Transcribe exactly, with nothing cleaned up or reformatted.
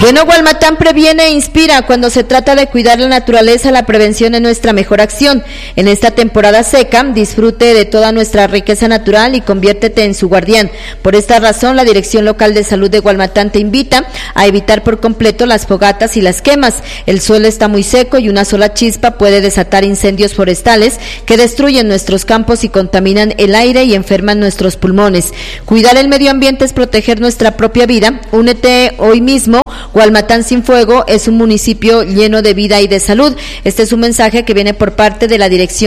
Bueno, Gualmatán previene e inspira. Cuando se trata de cuidar la naturaleza, la prevención es nuestra mejor acción. En esta temporada seca, disfrute de toda nuestra riqueza natural y conviértete en su guardián. Por esta razón, la Dirección Local de Salud de Gualmatán te invita a evitar por completo las fogatas y las quemas. El suelo está muy seco y una sola chispa puede desatar incendios forestales que destruyen nuestros campos y contaminan el aire y enferman nuestros pulmones. Cuidar el medio ambiente es proteger nuestra propia vida. Únete hoy mismo. Gualmatán sin fuego es un municipio lleno de vida y de salud. Este es un mensaje que viene por parte de la Dirección